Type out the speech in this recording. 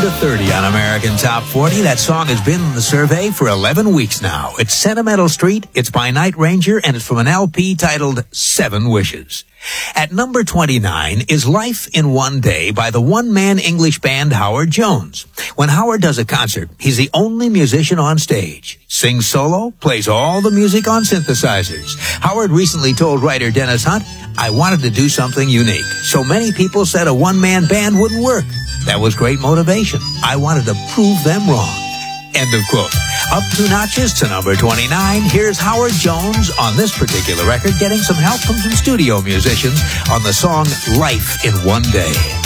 to 30 on American Top 40. That song has been in the survey for 11 weeks now. It's Sentimental Street, it's by Night Ranger, and it's from an LP titled 7 Wishes. At number 29 is Life in One Day by the one-man English band Howard Jones. When Howard does a concert, he's the only musician on stage. Sings solo, plays all the music on synthesizers. Howard recently told writer Dennis Hunt, "I wanted to do something unique. So many people said a one-man band wouldn't work. That was great motivation. I wanted to prove them wrong." End of quote. Up 2 notches to number 29. Here's Howard Jones on this particular record, getting some help from some studio musicians on the song Life in One Day.